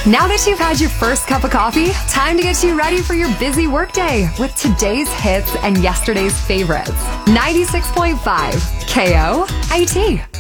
Now that you've had your first cup of coffee, time to get you ready for your busy workday with today's hits and yesterday's favorites. 96.5 KOIT.